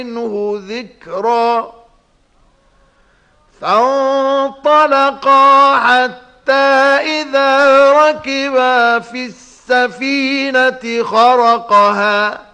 منه ذكرا فانطلقا حتى إذا ركبا في السفينة خرقها